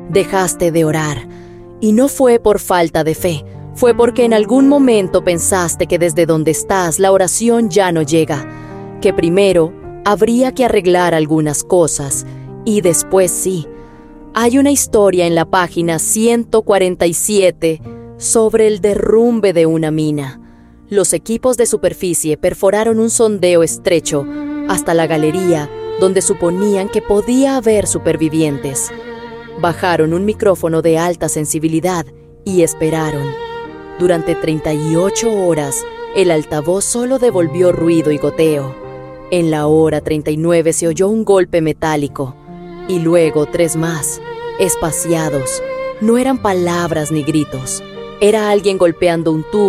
Dejaste de orar. Y no fue por falta de fe, fue porque en algún momento pensaste que desde donde estás la oración ya no llega, que primero habría que arreglar algunas cosas y después sí. Hay una historia en la página 147 sobre el derrumbe de una mina. Los equipos de superficie perforaron un sondeo estrecho hasta la galería donde suponían que podía haber supervivientes. Bajaron un micrófono de alta sensibilidad y esperaron. Durante 38 horas, el altavoz solo devolvió ruido y goteo. En la hora 39 se oyó un golpe metálico, y luego 3 más, espaciados. No eran palabras ni gritos, era alguien golpeando un tubo